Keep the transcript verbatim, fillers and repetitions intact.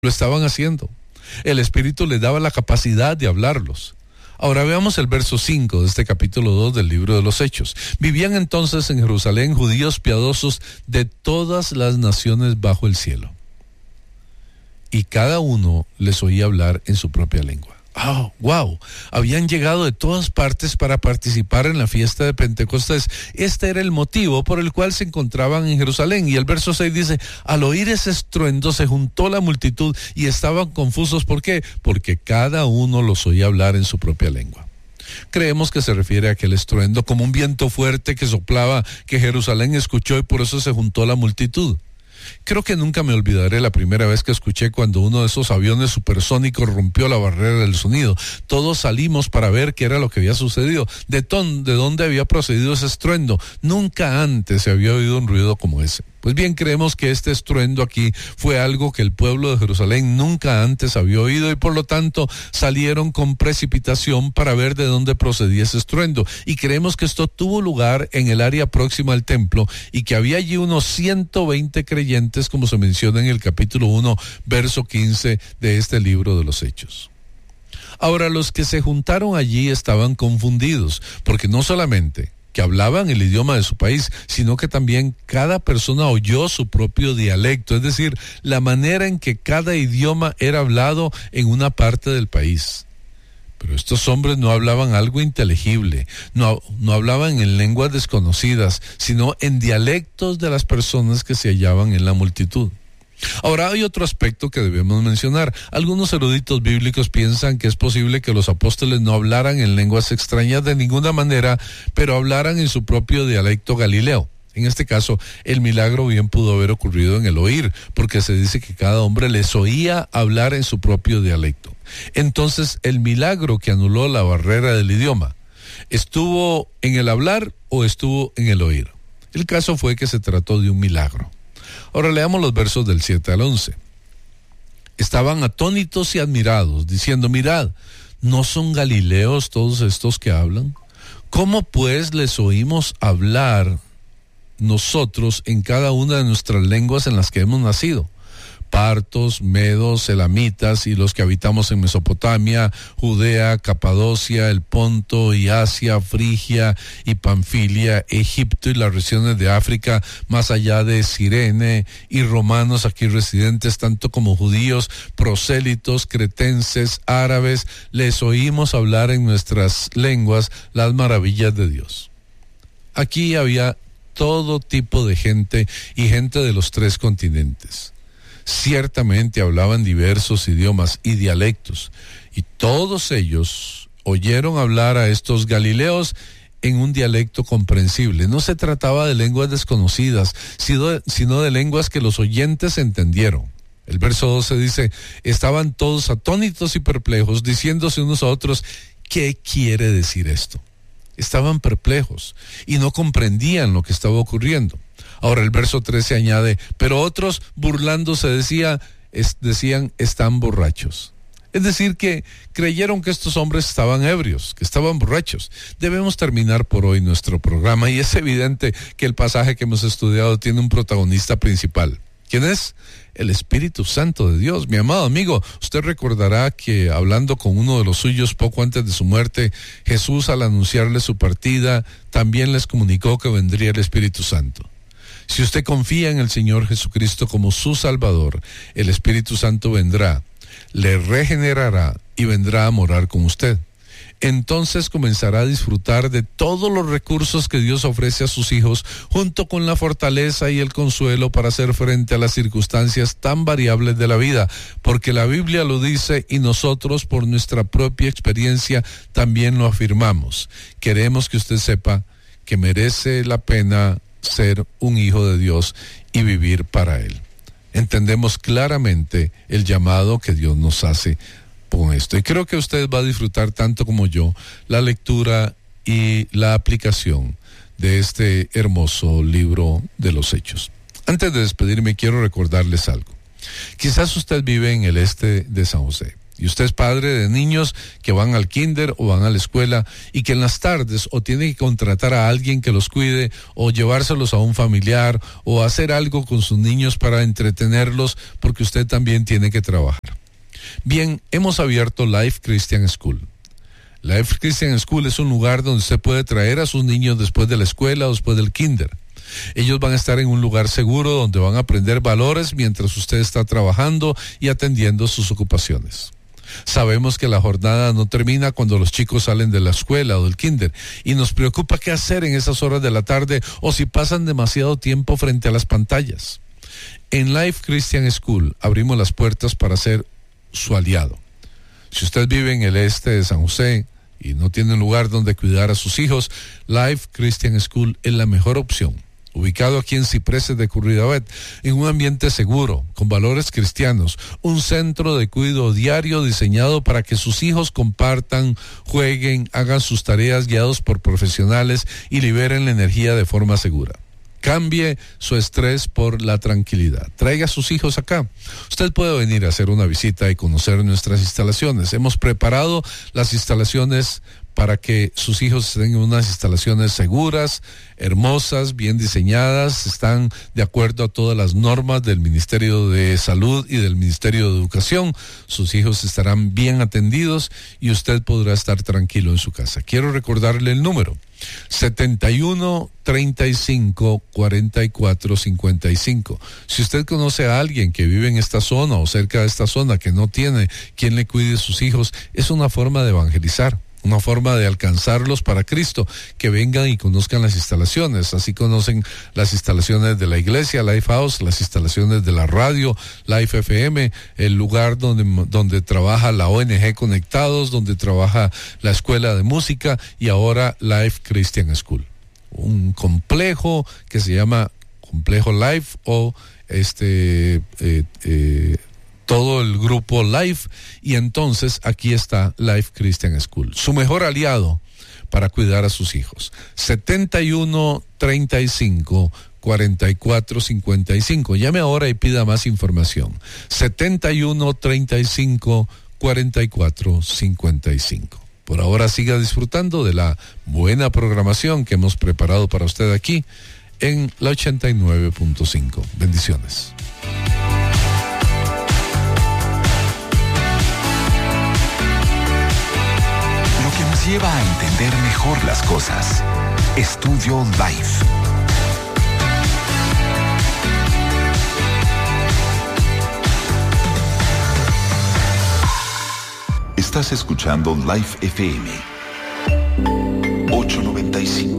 lo estaban haciendo. El Espíritu les daba la capacidad de hablarlos. Ahora veamos el verso cinco de este capítulo dos del libro de los Hechos. Vivían entonces en Jerusalén judíos piadosos de todas las naciones bajo el cielo. Y cada uno les oía hablar en su propia lengua. ¡Oh, wow! Habían llegado de todas partes para participar en la fiesta de Pentecostés. Este era el motivo por el cual se encontraban en Jerusalén. Y el verso seis dice, al oír ese estruendo se juntó la multitud y estaban confusos. ¿Por qué? Porque cada uno los oía hablar en su propia lengua. Creemos que se refiere a aquel estruendo como un viento fuerte que soplaba, que Jerusalén escuchó y por eso se juntó la multitud. Creo que nunca me olvidaré la primera vez que escuché cuando uno de esos aviones supersónicos rompió la barrera del sonido. Todos salimos para ver qué era lo que había sucedido, de, ton, de dónde había procedido ese estruendo. Nunca antes se había oído un ruido como ese. Pues bien, creemos que este estruendo aquí fue algo que el pueblo de Jerusalén nunca antes había oído y por lo tanto salieron con precipitación para ver de dónde procedía ese estruendo. Y creemos que esto tuvo lugar en el área próxima al templo y que había allí unos ciento veinte creyentes, como se menciona en el capítulo uno, verso quince de este libro de los Hechos. Ahora, los que se juntaron allí estaban confundidos, porque no solamente que hablaban el idioma de su país, sino que también cada persona oyó su propio dialecto, es decir, la manera en que cada idioma era hablado en una parte del país. Pero estos hombres no hablaban algo inteligible, no, no hablaban en lenguas desconocidas, sino en dialectos de las personas que se hallaban en la multitud. Ahora hay otro aspecto que debemos mencionar. Algunos eruditos bíblicos piensan que es posible que los apóstoles no hablaran en lenguas extrañas de ninguna manera, pero hablaran en su propio dialecto galileo. En este caso, el milagro bien pudo haber ocurrido en el oír, porque se dice que cada hombre les oía hablar en su propio dialecto. Entonces, el milagro que anuló la barrera del idioma, ¿estuvo en el hablar o estuvo en el oír? El caso fue que se trató de un milagro. Ahora leamos los versos del siete al once. Estaban atónitos y admirados, diciendo, mirad, ¿no son galileos todos estos que hablan? ¿Cómo pues les oímos hablar nosotros en cada una de nuestras lenguas en las que hemos nacido? Partos, medos, elamitas y los que habitamos en Mesopotamia, Judea, Capadocia, el Ponto y Asia, Frigia y Panfilia, Egipto y las regiones de África, más allá de Cirene, y romanos aquí residentes, tanto como judíos, prosélitos, cretenses, árabes, les oímos hablar en nuestras lenguas las maravillas de Dios. Aquí había todo tipo de gente y gente de los tres continentes. Ciertamente hablaban diversos idiomas y dialectos, y todos ellos oyeron hablar a estos galileos en un dialecto comprensible. No se trataba de lenguas desconocidas, sino de lenguas que los oyentes entendieron. El verso doce dice, estaban todos atónitos y perplejos, diciéndose unos a otros, ¿qué quiere decir esto? Estaban perplejos y no comprendían lo que estaba ocurriendo. Ahora el verso trece añade, pero otros burlándose decía, es, decían, están borrachos. Es decir, que creyeron que estos hombres estaban ebrios, que estaban borrachos. Debemos terminar por hoy nuestro programa y es evidente que el pasaje que hemos estudiado tiene un protagonista principal. ¿Quién es? El Espíritu Santo de Dios. Mi amado amigo, usted recordará que hablando con uno de los suyos poco antes de su muerte, Jesús al anunciarle su partida, también les comunicó que vendría el Espíritu Santo. Si usted confía en el Señor Jesucristo como su Salvador, el Espíritu Santo vendrá, le regenerará y vendrá a morar con usted. Entonces comenzará a disfrutar de todos los recursos que Dios ofrece a sus hijos, junto con la fortaleza y el consuelo para hacer frente a las circunstancias tan variables de la vida, porque la Biblia lo dice y nosotros por nuestra propia experiencia también lo afirmamos. Queremos que usted sepa que merece la pena ser un hijo de Dios y vivir para Él. Entendemos claramente el llamado que Dios nos hace con esto. Y creo que usted va a disfrutar tanto como yo la lectura y la aplicación de este hermoso libro de los Hechos. Antes de despedirme, quiero recordarles algo. Quizás usted vive en el este de San José y usted es padre de niños que van al kinder o van a la escuela y que en las tardes o tiene que contratar a alguien que los cuide o llevárselos a un familiar o hacer algo con sus niños para entretenerlos porque usted también tiene que trabajar. Bien, hemos abierto Life Christian School. Life Christian School es un lugar donde usted puede traer a sus niños después de la escuela o después del kinder. Ellos van a estar en un lugar seguro donde van a aprender valores mientras usted está trabajando y atendiendo sus ocupaciones. Sabemos que la jornada no termina cuando los chicos salen de la escuela o del kinder y nos preocupa qué hacer en esas horas de la tarde o si pasan demasiado tiempo frente a las pantallas. En Life Christian School abrimos las puertas para ser su aliado. Si usted vive en el este de San José y no tiene un lugar donde cuidar a sus hijos, Life Christian School es la mejor opción. Ubicado aquí en Cipreses de Curridabat, en un ambiente seguro, con valores cristianos, un centro de cuidado diario diseñado para que sus hijos compartan, jueguen, hagan sus tareas guiados por profesionales y liberen la energía de forma segura. Cambie su estrés por la tranquilidad. Traiga a sus hijos acá. Usted puede venir a hacer una visita y conocer nuestras instalaciones. Hemos preparado las instalaciones para que sus hijos tengan unas instalaciones seguras, hermosas, bien diseñadas, están de acuerdo a todas las normas del Ministerio de Salud y del Ministerio de Educación. Sus hijos estarán bien atendidos y usted podrá estar tranquilo en su casa. Quiero recordarle el número: setenta y uno, treinta y cinco, cuarenta y cuatro, cincuenta y cinco. Si usted conoce a alguien que vive en esta zona o cerca de esta zona que no tiene quien le cuide a sus hijos, es una forma de evangelizar. Una forma de alcanzarlos para Cristo, que vengan y conozcan las instalaciones. Así conocen las instalaciones de la iglesia, Life House, las instalaciones de la radio, Life F M, el lugar donde, donde trabaja la O N G Conectados, donde trabaja la escuela de música y ahora Life Christian School. Un complejo que se llama Complejo Life o este... Eh, eh, todo el grupo Life, y entonces aquí está Life Christian School, su mejor aliado para cuidar a sus hijos. setenta y uno, treinta y cinco, cuarenta y cuatro, cincuenta y cinco. Llame ahora y pida más información. setenta y uno, treinta y cinco, cuarenta y cuatro, cincuenta y cinco. Por ahora siga disfrutando de la buena programación que hemos preparado para usted aquí en la ochenta y nueve punto cinco. Bendiciones. Nos lleva a entender mejor las cosas. Estudio Life. Estás escuchando Life F M ochocientos noventa y cinco.